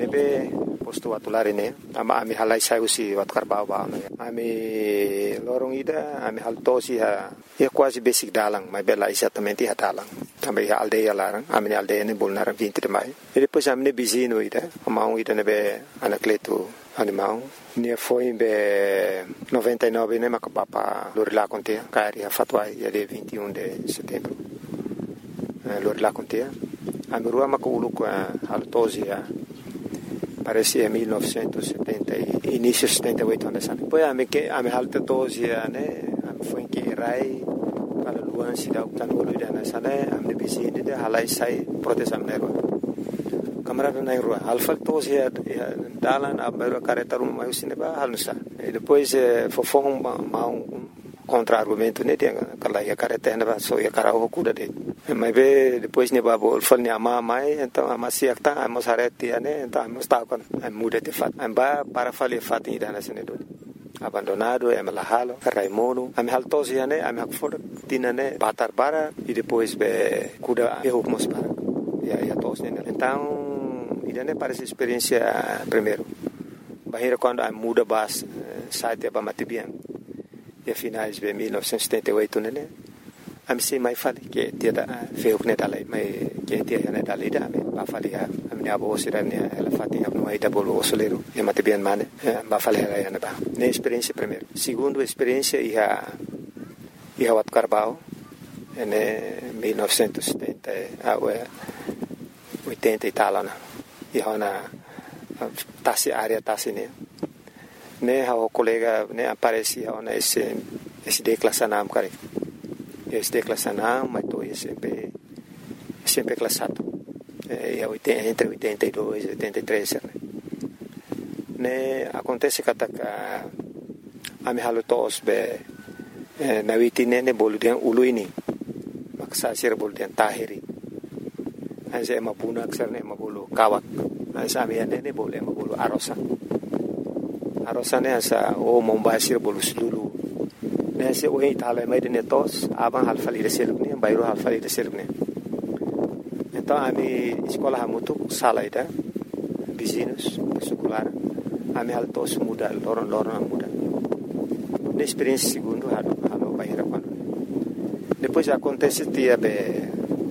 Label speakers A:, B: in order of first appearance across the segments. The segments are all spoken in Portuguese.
A: be posto watulari ne ama ami halai sai usi wat karbau ba no ami lorong ida ami hal tosi ha quase basic dalang mai bela exatamente ha dalang também a aldeia larang ami aldeia ne bolnar 20 de mai e depois ami ne bizino ida amau ida ne be anacleto animal ne foi be 99 ne makapapa lori lá contea cari a fatwai dia 21 de setembro lori lá contea a rua Maculu com a Altosia parecia 1970 início 78 anos depois a me alta tosia né a foi que rai para luan se dá o tanolo da nessa né a me bizine de halai sai proteção nero câmera na rua alfa tosia dalan a mero caretarum mais cinema halsa e depois fofão contra-argumento né tem aquela caretena vai só ia cara o cuda de mas depois ne babo fal ne ama mai então ama siakta ama sareti né então ama está com muda de fato amba para fazer fato ida na sene do abandonado é malahalo Raimundo ame haltosi né ame hakfor tina né batar para e depois be cuda erro mos para e a tos né então ida né parece experiência primeiro bahira quando a muda bas site ba matibian e finais de 1978 né a me sei mai fale que dia da feu que dali mai que dia né dali da me ba fale a minha avó será né ela fatinha no aí da bolo osoleiro e mate bem mane ba fale ela ba ne experiência primeiro segundo experiência e a wat Carbau né 1970 a 80 e tal na e na tasi área tasi né o colega né aparecia na esse declassanam cara esse declassanam mas tô sempre classado e entre 82 e 83 né acontece que a me halu tos be na witine ne boludian uluini maksa sir boludian tahiri anse mapuna aksar ne mabulu kawak anse ne bolu mabulu arosane asa o mombasir bolus dulu nesse o itala mai de netos aban halfali de selubni bairo halfali de selubni então a mi escola muito sala ida vizinhos secular a mi altos muda loron muda na experiência segundo halo baira quando depois acontece dia be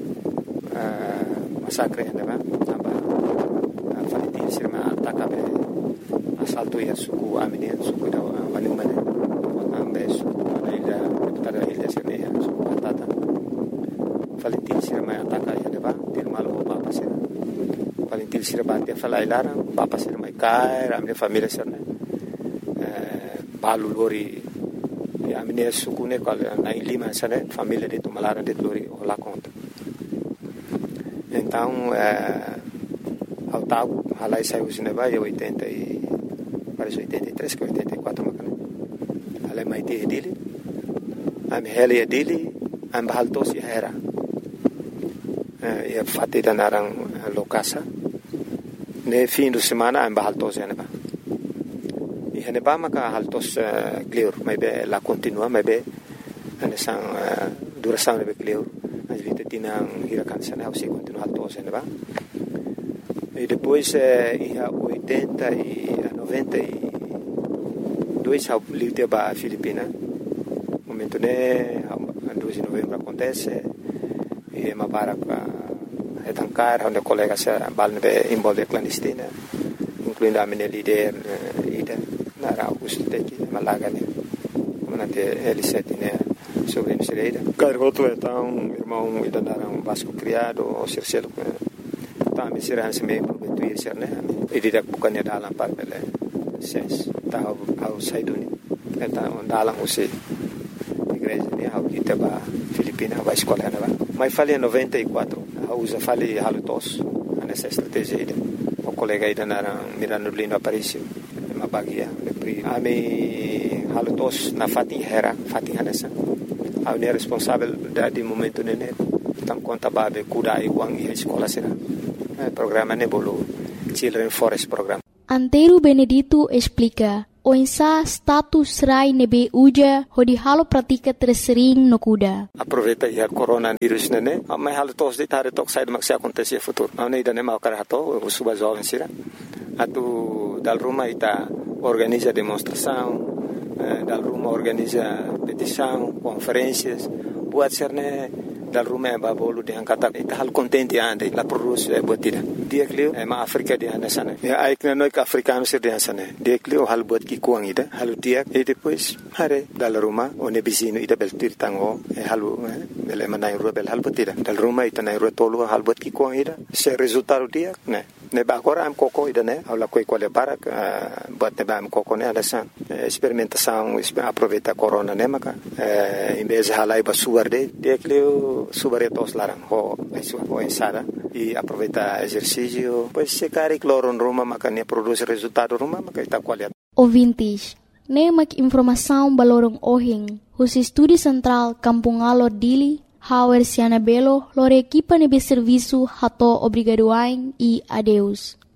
A: massacre né aba falitin sirma ataka be assalto ia suku amine suku da wani mane ambe suku ida tada ida sene suku patata Valentin sirma ataka ya deba dir malo papa sir Valentin sirma dia fala ilara papa sir mai kai amne família sir balu lori amine suku ne kal na lima sane família de tumalara de lori la conta então ao tago halai saiu cinema e 80 e parece 83 que 84 macana halai mai te dele am hele dele am baltos e era e fate da narang lokasa ne fim de semana am baltos e neba e neba maka haltos clear mai be la continua mai be anesan duração ne be clear as vite tinang hirakan sana au se continua haltos e neba e depois ia 80 e 92 ao livre ba Filipina momento né 12 de novembro acontece e uma barca etancar onde colega se balne involve clandestina incluindo a minha líder ida na Augusto Teki Malaga né manate L7 né sobre Misereira cargoto então irmão ida naram Vasco criado o Circelo me será se membro do ICR né e direto bukannya dalam par bele ses tahu au saiduni então dalam usi igreja né au kita ba Filipina ba escola né ba mas falei 94 usa falei halutos nessa estratégia o colega ida na Mirano Lindo Aparício uma bagia ami halutos na fatin hanessa au ne responsável da de momento né tam conta babe kuda iwang e escola será programa Nebolo Children Forest Program.
B: Antero Benedito explica oinsa status rai nebe uja hodi halo pratika tersering no kuda.
A: Aproveita o coronavírus né, mas halo tos de tare tok sai de acontecer futuro. Não nem dane mau karato, o suba jovem sira. Atu dal Roma ita organiza demonstração, dal Roma organiza petição, conferências, buat serne dal Roma ba bolu de angkata ita hal contente ande la produz botida. Dia klio ma Afrika de anda sana. Ya aikna noi ka africano sir de sana. Dia klio hal bot ki kuang ida, hal dia e depois hare dal Roma one bisino ida bel tirtango halu bel manai rubel hal botida. Dal Roma ita nai rotolo hal bot ki kuang ida. Se resultado dia ne ba agora am coco ida né, aula coi qual para bot ne ba am coco né ada san. Experimentação, aproveita corona né maka. Em vez de halai ba suar de dia klio subaretos larang ho ensada e aproveita exercício pois se cari cloro Roma makanya produz resultado Roma maka ita qualidade.
B: Ouvintes, nemak informação balorong ohing, os estúdio central Kampung Alor Dili, Hauer Siana Belo, lor equipa nebe serviço hato obrigadoain e adeus.